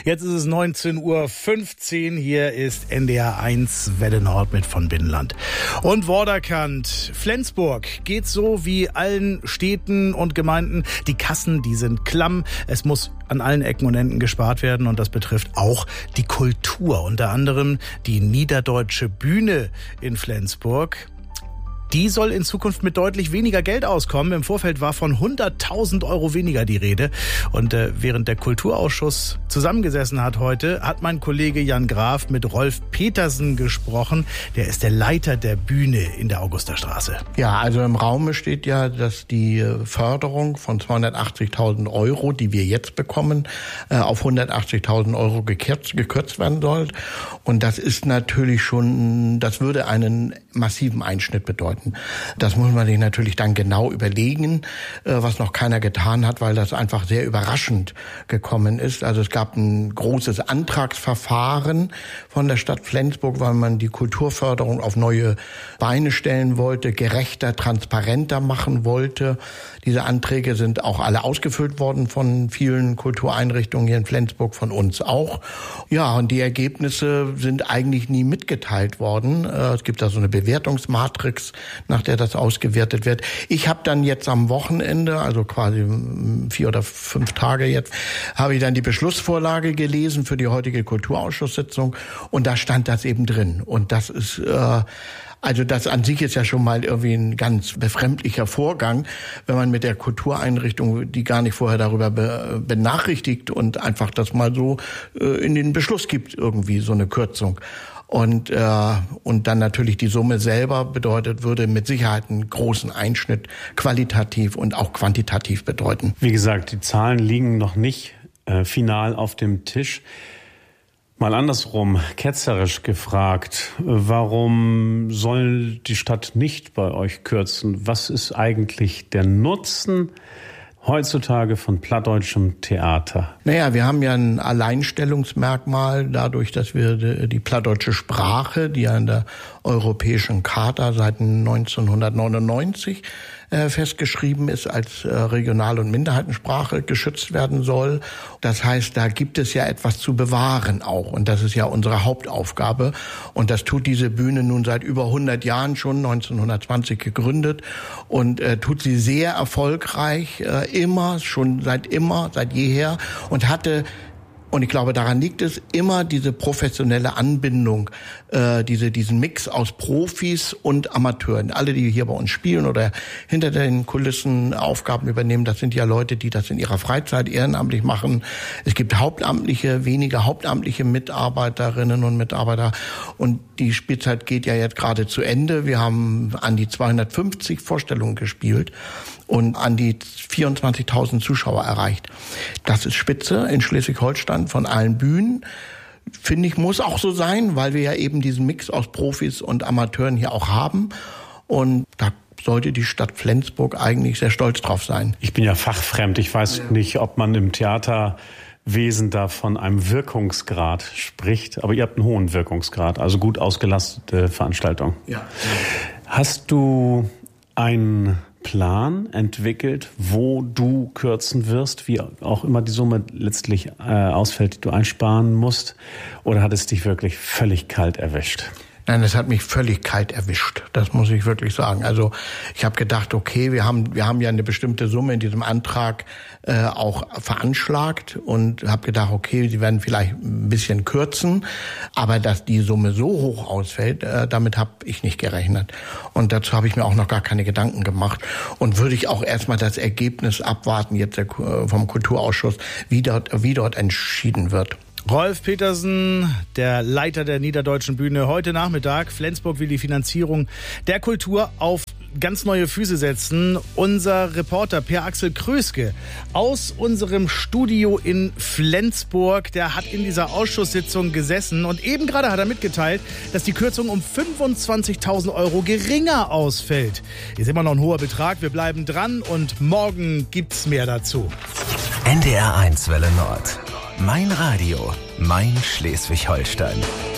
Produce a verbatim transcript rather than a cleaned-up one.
Jetzt ist es neunzehn Uhr fünfzehn. Hier ist N D R eins Welle Nord mit von Binnenland. Und Vorderkant. Flensburg geht so wie allen Städten und Gemeinden. Die Kassen, die sind klamm. Es muss an allen Ecken und Enden gespart werden. Und das betrifft auch die Kultur. Unter anderem die Niederdeutsche Bühne in Flensburg. Die soll in Zukunft mit deutlich weniger Geld auskommen. Im Vorfeld war von hunderttausend Euro weniger die Rede. Und äh, während der Kulturausschuss zusammengesessen hat heute, hat mein Kollege Jan Graf mit Rolf Petersen gesprochen. Der ist der Leiter der Bühne in der Augusterstraße. Ja, also im Raume steht ja, dass die Förderung von zweihundertachtzigtausend Euro, die wir jetzt bekommen, äh, auf hundertachtzigtausend Euro gekürzt, gekürzt werden soll. Und das ist natürlich schon, das würde einen massiven Einschnitt bedeuten. Das muss man sich natürlich dann genau überlegen, was noch keiner getan hat, weil das einfach sehr überraschend gekommen ist. Also es gab ein großes Antragsverfahren von der Stadt Flensburg, weil man die Kulturförderung auf neue Beine stellen wollte, gerechter, transparenter machen wollte. Diese Anträge sind auch alle ausgefüllt worden von vielen Kultureinrichtungen hier in Flensburg, von uns auch. Ja, und die Ergebnisse sind eigentlich nie mitgeteilt worden. Es gibt da so eine Bewertungsmatrix, nach der das ausgewertet wird. Ich habe dann jetzt am Wochenende, also quasi vier oder fünf Tage jetzt, habe ich dann die Beschlussvorlage gelesen für die heutige Kulturausschusssitzung und da stand das eben drin. Und das ist, äh, also das an sich ist ja schon mal irgendwie ein ganz befremdlicher Vorgang, wenn man mit der Kultureinrichtung, die gar nicht vorher darüber be- benachrichtigt und einfach das mal so äh, in den Beschluss gibt, irgendwie so eine Kürzung. Und äh, und dann natürlich die Summe selber bedeutet, würde mit Sicherheit einen großen Einschnitt qualitativ und auch quantitativ bedeuten. Wie gesagt, die Zahlen liegen noch nicht äh, final auf dem Tisch. Mal andersrum, ketzerisch gefragt, warum soll die Stadt nicht bei euch kürzen? Was ist eigentlich der Nutzen heutzutage von plattdeutschem Theater? Naja, wir haben ja ein Alleinstellungsmerkmal dadurch, dass wir die plattdeutsche Sprache, die ja in der Europäischen Charta seit neunzehnhundertneunundneunzig äh, festgeschrieben ist, als äh, Regional- und Minderheitensprache geschützt werden soll. Das heißt, da gibt es ja etwas zu bewahren auch. Und das ist ja unsere Hauptaufgabe. Und das tut diese Bühne nun seit über hundert Jahren schon, neunzehnhundertzwanzig gegründet. Und äh, tut sie sehr erfolgreich, äh, immer, schon seit immer, seit jeher. Und hatte, und ich glaube, daran liegt es, immer diese professionelle Anbindung, äh, diese diesen Mix aus Profis und Amateuren. Alle, die hier bei uns spielen oder hinter den Kulissen Aufgaben übernehmen, das sind ja Leute, die das in ihrer Freizeit ehrenamtlich machen. Es gibt hauptamtliche, wenige hauptamtliche Mitarbeiterinnen und Mitarbeiter. Und die Spielzeit geht ja jetzt gerade zu Ende. Wir haben an die zweihundertfünfzig Vorstellungen gespielt und an die vierundzwanzigtausend Zuschauer erreicht. Das ist Spitze in Schleswig-Holstein von allen Bühnen. Finde ich, muss auch so sein, weil wir ja eben diesen Mix aus Profis und Amateuren hier auch haben. Und da sollte die Stadt Flensburg eigentlich sehr stolz drauf sein. Ich bin ja fachfremd. Ich weiß ja nicht, ob man im Theaterwesen da von einem Wirkungsgrad spricht. Aber ihr habt einen hohen Wirkungsgrad, also gut ausgelastete Veranstaltung. Ja. Hast du ein Plan entwickelt, wo du kürzen wirst, wie auch immer die Summe letztlich äh, ausfällt, die du einsparen musst? Oder hat es dich wirklich völlig kalt erwischt? Nein, es hat mich völlig kalt erwischt. Das muss ich wirklich sagen. Also ich habe gedacht, okay, wir haben wir haben ja eine bestimmte Summe in diesem Antrag äh, auch veranschlagt und habe gedacht, okay, sie werden vielleicht ein bisschen kürzen, aber dass die Summe so hoch ausfällt, äh, damit habe ich nicht gerechnet. Und dazu habe ich mir auch noch gar keine Gedanken gemacht. Und würde ich auch erstmal das Ergebnis abwarten jetzt der, vom Kulturausschuss, wie dort wie dort entschieden wird. Rolf Petersen, der Leiter der Niederdeutschen Bühne, heute Nachmittag. Flensburg will die Finanzierung der Kultur auf ganz neue Füße setzen. Unser Reporter Per-Axel Kröske aus unserem Studio in Flensburg, der hat in dieser Ausschusssitzung gesessen und eben gerade hat er mitgeteilt, dass die Kürzung um fünfundzwanzigtausend Euro geringer ausfällt. Ist immer noch ein hoher Betrag, wir bleiben dran und morgen gibt's mehr dazu. N D R eins Welle Nord. Mein Radio, mein Schleswig-Holstein.